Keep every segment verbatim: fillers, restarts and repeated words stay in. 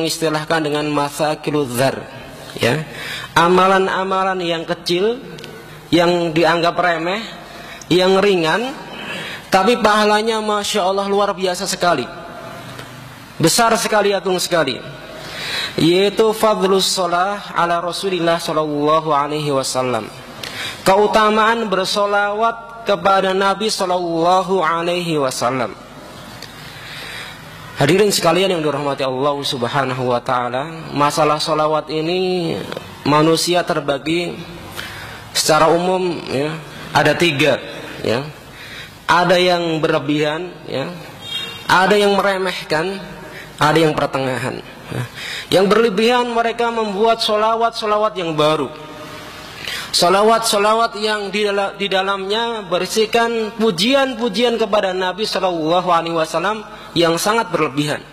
istilahkan dengan matsakiludz dzar, ya, amalan-amalan yang kecil, yang dianggap remeh, yang ringan, tapi pahalanya masya Allah luar biasa sekali, besar sekali, agung sekali, yaitu fadlus sholah ala Rasulillah Shallallahu Alaihi Wasallam, keutamaan bersolawat kepada Nabi Shallallahu Alaihi Wasallam. Hadirin sekalian yang dirahmati Allah Subhanahu wa Ta'ala, masalah solawat ini manusia terbagi secara umum, ya, ada tiga, ya. Ada yang berlebihan, ya, ada yang meremehkan, ada yang pertengahan, ya. Yang berlebihan mereka membuat solawat-solawat yang baru, solawat-solawat yang di, dalam, di dalamnya berisikan pujian-pujian kepada Nabi Shallallahu Alaihi Wasallam yang sangat berlebihan.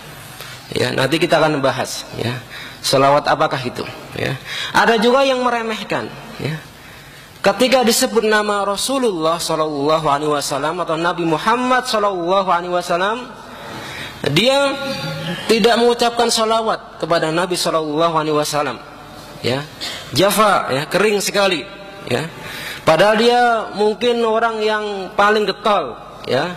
Ya, nanti kita akan bahas, ya, selawat apakah itu. Ya. Ada juga yang meremehkan. Ya. Ketika disebut nama Rasulullah Shallallahu Alaihi Wasallam atau Nabi Muhammad Shallallahu Alaihi Wasallam, dia tidak mengucapkan selawat kepada Nabi Shallallahu Alaihi Wasallam. Ya, jafa, ya, kering sekali. Ya. Padahal dia mungkin orang yang paling getol, ya,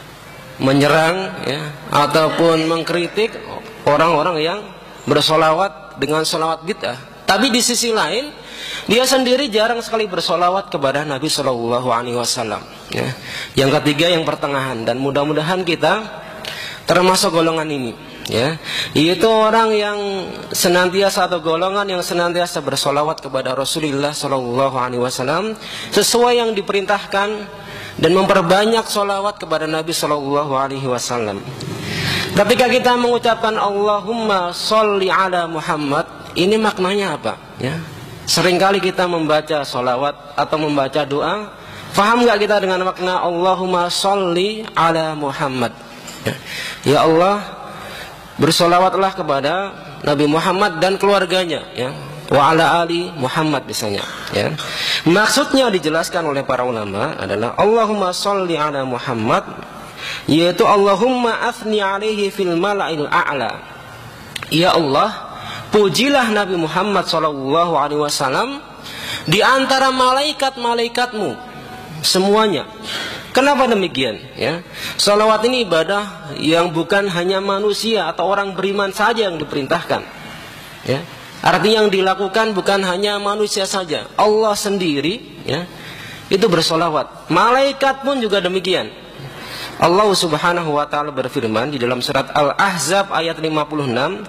menyerang, ya, ataupun mengkritik orang-orang yang bersolawat dengan solawat bid'ah. Tapi di sisi lain, dia sendiri jarang sekali bersolawat kepada Nabi Shallallahu Alaihi Wasallam. Ya. Yang ketiga, yang pertengahan, dan mudah-mudahan kita termasuk golongan ini, ya, yaitu orang yang senantiasa atau golongan yang senantiasa bersolawat kepada Rasulullah Shallallahu Alaihi Wasallam sesuai yang diperintahkan, dan memperbanyak solawat kepada Nabi Shallallahu Alaihi Wasallam. Ketika kita mengucapkan Allahumma sholli ala Muhammad, ini maknanya apa? Ya, seringkali kita membaca solawat atau membaca doa, faham nggak kita dengan makna Allahumma sholli ala Muhammad? Ya, ya Allah, bersolawatlah kepada Nabi Muhammad dan keluarganya, ya, wa ala ali Muhammad misalnya, ya. Maksudnya dijelaskan oleh para ulama adalah Allahumma sholli ala Muhammad, yaitu Allahumma athni alaihi fil mala'il a'la. Ya Allah, pujilah Nabi Muhammad sallallahu alaihi wasallam di antara malaikat-malaikatmu semuanya. Kenapa demikian? Ya, salawat ini ibadah yang bukan hanya manusia atau orang beriman saja yang diperintahkan. Ya, artinya yang dilakukan bukan hanya manusia saja, Allah sendiri, ya, itu bersolawat. Malaikat pun juga demikian. Allah Subhanahu wa Ta'ala berfirman di dalam surat Al-Ahzab ayat lima puluh enam,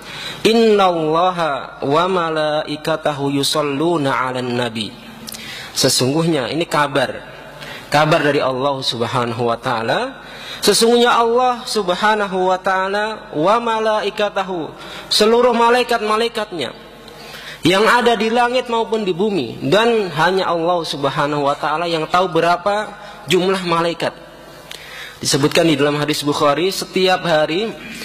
Innallaha wa malaikatahu yusholluna 'alan nabi. Sesungguhnya, ini kabar, kabar dari Allah Subhanahu wa Ta'ala, sesungguhnya Allah Subhanahu wa Ta'ala wa malaikatahu, seluruh malaikat-malaikatnya yang ada di langit maupun di bumi, dan hanya Allah Subhanahu wa Ta'ala yang tahu berapa jumlah malaikat. Disebutkan di dalam hadis Bukhari, setiap hari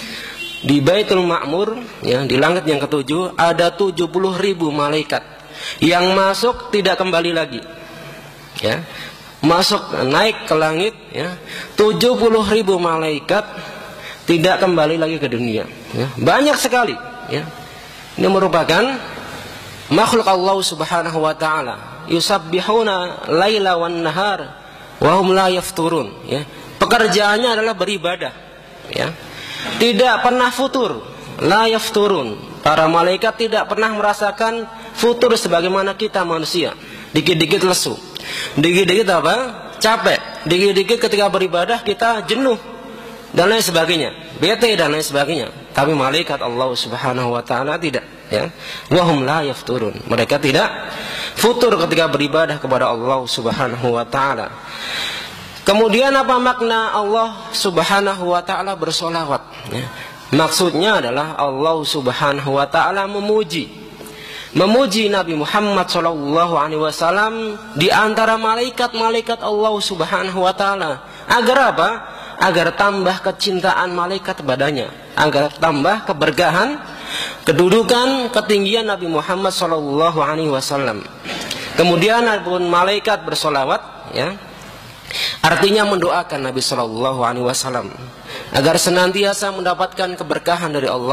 di Baitul Ma'mur, ya, di langit yang ketujuh, ada tujuh puluh ribu malaikat yang masuk tidak kembali lagi, ya, masuk naik ke langit, ya, tujuh puluh ribu malaikat tidak kembali lagi ke dunia, ya. Banyak sekali, ya. Ini merupakan makhluk Allah Subhanahu wa Ta'ala, yusabbihuna laila wan nahar wa hum la yafturun, ya. Pekerjaannya adalah beribadah, ya, tidak pernah futur, la yafturun. Para malaikat tidak pernah merasakan futur sebagaimana kita manusia, dikit-dikit lesu, dikit-dikit apa? Capek, dikit-dikit ketika beribadah kita jenuh dan lain sebagainya, bete dan lain sebagainya. Tapi malaikat Allah Subhanahu wa Ta'ala tidak, ya. Wahum la yafturun. Mereka tidak futur ketika beribadah kepada Allah Subhanahu wa Ta'ala. Kemudian apa makna Allah Subhanahu wa Ta'ala bersolawat? Ya. Maksudnya adalah Allah Subhanahu wa Ta'ala memuji, memuji Nabi Muhammad Shallallahu Alaihi Wasallam di antara malaikat-malaikat Allah Subhanahu wa Ta'ala. Agar apa? Agar tambah kecintaan malaikat padanya, agar tambah keberkahan, kedudukan, ketinggian Nabi Muhammad Shallallahu Alaihi Wasallam. Kemudian pun malaikat bersolawat, ya, artinya mendoakan Nabi Shallallahu Alaihi Wasallam agar senantiasa mendapatkan keberkahan dari Allah.